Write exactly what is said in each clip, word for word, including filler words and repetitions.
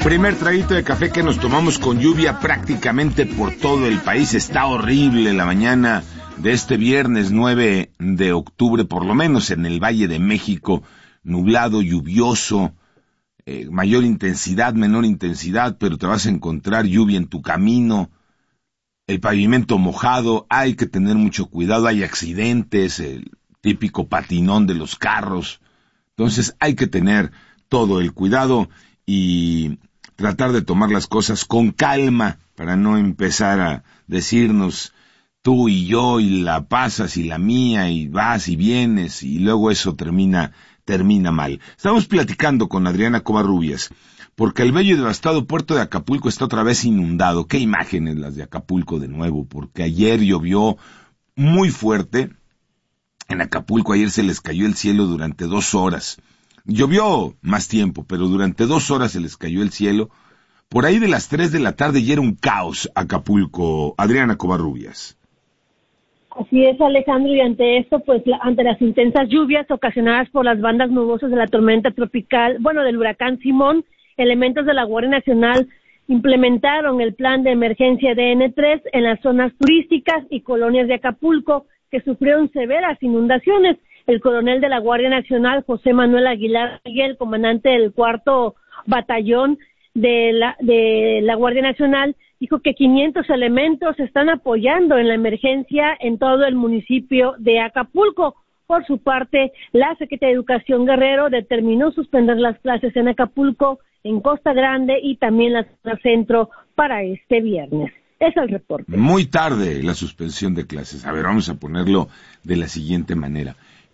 Primer traguito de café que nos tomamos con lluvia prácticamente por todo el país. Está horrible la mañana de este viernes nueve de octubre, por lo menos en el Valle de México, nublado, lluvioso, eh, mayor intensidad, menor intensidad, pero te vas a encontrar lluvia en tu camino, el pavimento mojado, hay que tener mucho cuidado, hay accidentes, el típico patinón de los carros, entonces hay que tener todo el cuidado y tratar de tomar las cosas con calma para no empezar a decirnos tú y yo y la pasas y la mía y vas y vienes y luego eso termina termina mal. Estamos platicando con Adriana Covarrubias porque el bello y devastado puerto de Acapulco está otra vez inundado. Qué imágenes las de Acapulco de nuevo, porque ayer llovió muy fuerte. En Acapulco ayer se les cayó el cielo durante dos horas. Llovió más tiempo, pero durante dos horas se les cayó el cielo. Por ahí de las tres de la tarde ya era un caos Acapulco. Adriana Covarrubias. Así es, Alejandro, y ante esto, pues, la, ante las intensas lluvias ocasionadas por las bandas nubosas de la tormenta tropical, bueno, del huracán Simón, elementos de la Guardia Nacional implementaron el plan de emergencia D N tres en las zonas turísticas y colonias de Acapulco, que sufrieron severas inundaciones. El coronel de la Guardia Nacional, José Manuel Aguilar Miguel, comandante del cuarto batallón de la, de la Guardia Nacional, dijo que quinientos elementos están apoyando en la emergencia en todo el municipio de Acapulco. Por su parte, la Secretaría de Educación Guerrero determinó suspender las clases en Acapulco, en Costa Grande y también la zona centro para este viernes. Es el reporte. Muy tarde la suspensión de clases. A ver, vamos a ponerlo de la siguiente manera.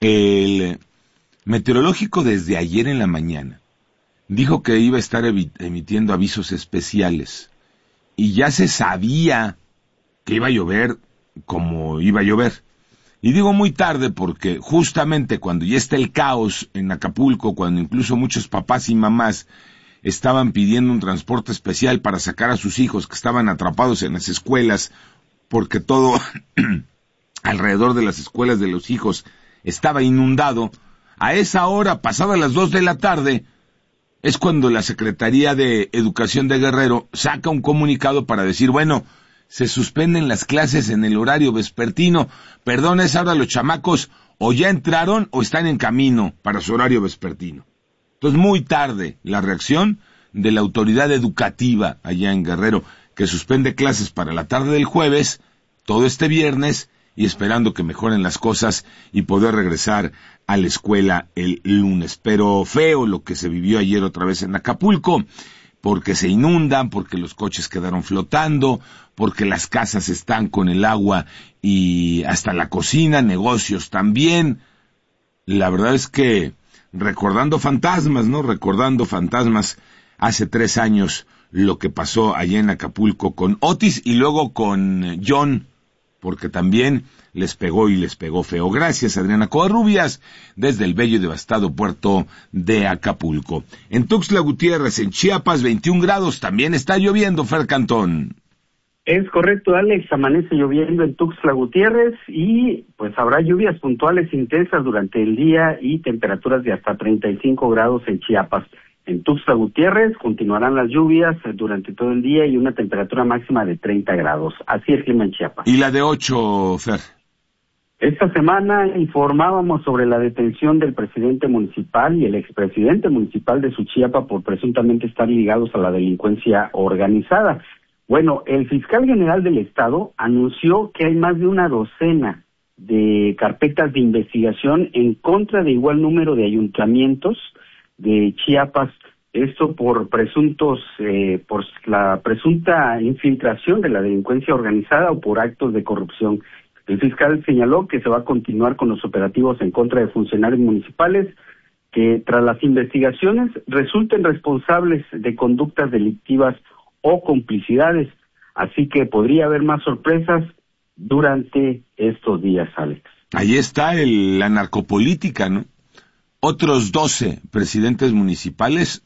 El meteorológico desde ayer en la mañana dijo que iba a estar emitiendo avisos especiales y ya se sabía que iba a llover como iba a llover. Y digo muy tarde porque justamente cuando ya está el caos en Acapulco, cuando incluso muchos papás y mamás estaban pidiendo un transporte especial para sacar a sus hijos que estaban atrapados en las escuelas, porque todo alrededor de las escuelas de los hijos estaba inundado, a esa hora, pasadas las dos de la tarde, es cuando la Secretaría de Educación de Guerrero saca un comunicado para decir, bueno, se suspenden las clases en el horario vespertino, perdón, es ahora los chamacos o ya entraron o están en camino para su horario vespertino. Entonces, muy tarde la reacción de la autoridad educativa allá en Guerrero, que suspende clases para la tarde del jueves, todo este viernes, y esperando que mejoren las cosas y poder regresar a la escuela el lunes. Pero feo lo que se vivió ayer otra vez en Acapulco, porque se inundan, porque los coches quedaron flotando, porque las casas están con el agua y hasta la cocina, negocios también. La verdad es que recordando fantasmas, ¿no? Recordando fantasmas hace tres años lo que pasó allá en Acapulco con Otis y luego con John, porque también les pegó y les pegó feo. Gracias, Adriana Covarrubias, desde el bello y devastado puerto de Acapulco. En Tuxtla Gutiérrez, en Chiapas, veintiún grados, también está lloviendo, Fer Cantón. Es correcto, Alex, amanece lloviendo en Tuxtla Gutiérrez y pues habrá lluvias puntuales intensas durante el día y temperaturas de hasta treinta y cinco grados en Chiapas. En Tuxtla Gutiérrez continuarán las lluvias durante todo el día y una temperatura máxima de treinta grados. Así es el clima en Chiapas. ¿Y la de ocho, Fer? Esta semana informábamos sobre la detención del presidente municipal y el expresidente municipal de Suchiapa por presuntamente estar ligados a la delincuencia organizada. Bueno, el fiscal general del estado anunció que hay más de una docena de carpetas de investigación en contra de igual número de ayuntamientos de Chiapas, esto por presuntos, eh, por la presunta infiltración de la delincuencia organizada o por actos de corrupción. El fiscal señaló que se va a continuar con los operativos en contra de funcionarios municipales que tras las investigaciones resulten responsables de conductas delictivas o complicidades, así que podría haber más sorpresas durante estos días, Alex. Ahí está el, la narcopolítica, ¿no? Otros doce presidentes municipales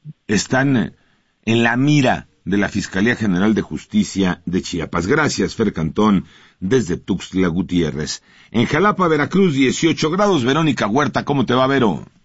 están en la mira de la Fiscalía General de Justicia de Chiapas. Gracias, Fer Cantón, desde Tuxtla Gutiérrez. En Jalapa, Veracruz, dieciocho grados. Verónica Huerta, ¿cómo te va, Vero?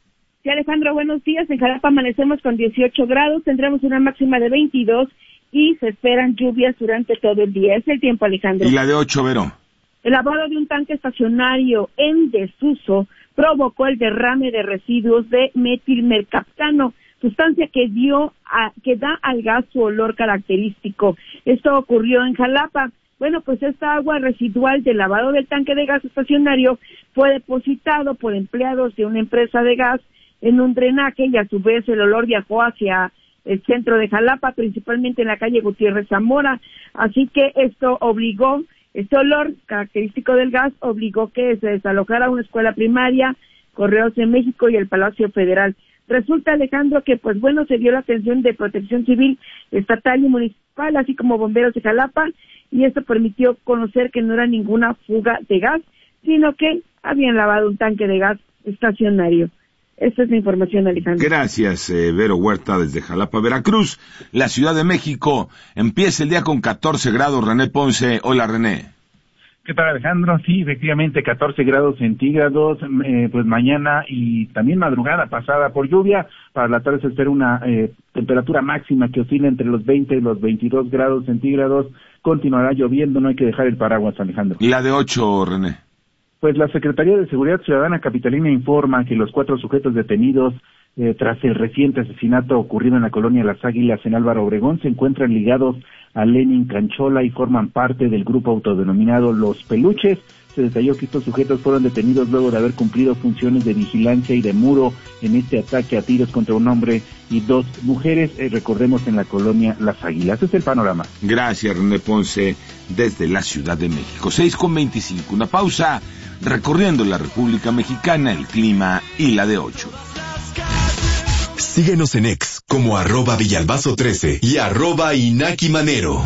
Sí, Alejandro, buenos días. En Jalapa amanecemos con dieciocho grados, tendremos una máxima de veintidós y se esperan lluvias durante todo el día. Es el tiempo, Alejandro. ¿Y la de ocho, Vero? El lavado de un tanque estacionario en desuso provocó el derrame de residuos de metilmercaptano, sustancia que dio a, que da al gas su olor característico. Esto ocurrió en Jalapa. Bueno, pues esta agua residual del lavado del tanque de gas estacionario fue depositado por empleados de una empresa de gas en un drenaje y a su vez el olor viajó hacia el centro de Jalapa, principalmente en la calle Gutiérrez Zamora. Así que esto obligó, este olor característico del gas obligó que se desalojara una escuela primaria, Correos de México y el Palacio Federal. Resulta, Alejandro, que pues bueno, se dio la atención de Protección Civil estatal y municipal, así como bomberos de Jalapa, y esto permitió conocer que no era ninguna fuga de gas, sino que habían lavado un tanque de gas estacionario. Esta es la información, Alejandro. Gracias, eh, Vero Huerta, desde Jalapa, Veracruz. La Ciudad de México empieza el día con catorce grados. René Ponce. Hola, René. ¿Qué tal, Alejandro? Sí, efectivamente, catorce grados centígrados, eh, pues mañana y también madrugada pasada por lluvia. Para la tarde se espera una eh, temperatura máxima que oscila entre los veinte y los veintidós grados centígrados. Continuará lloviendo, no hay que dejar el paraguas, Alejandro. ¿Y la de ocho, René? Pues la Secretaría de Seguridad Ciudadana capitalina informa que los cuatro sujetos detenidos eh, tras el reciente asesinato ocurrido en la colonia Las Águilas en Álvaro Obregón se encuentran ligados a Lenin Canchola y forman parte del grupo autodenominado Los Peluches. Se detalló que estos sujetos fueron detenidos luego de haber cumplido funciones de vigilancia y de muro en este ataque a tiros contra un hombre y dos mujeres, eh, recordemos, en la colonia Las Águilas. Ese es el panorama. Gracias, René Ponce, desde la Ciudad de México. seis con veinticinco, una pausa, recorriendo la República Mexicana, el clima y la de ocho. Síguenos en X como arroba Villalbazo trece y arroba Inaki Manero.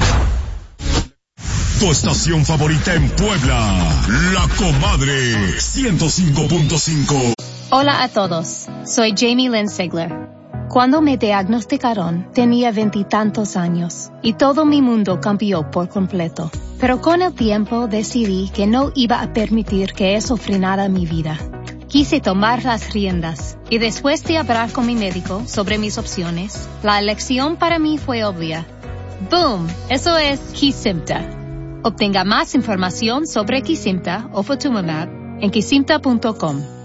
Tu estación favorita en Puebla, La Comadre, ciento cinco punto cinco. Hola a todos, soy Jamie Lynn Sigler. Cuando me diagnosticaron, tenía veintitantos años y todo mi mundo cambió por completo. Pero con el tiempo decidí que no iba a permitir que eso frenara mi vida. Quise tomar las riendas y después de hablar con mi médico sobre mis opciones, la elección para mí fue obvia. ¡Boom! Eso es Kesimpta. Obtenga más información sobre Kesimpta o Ofatumumab en kesimpta punto com.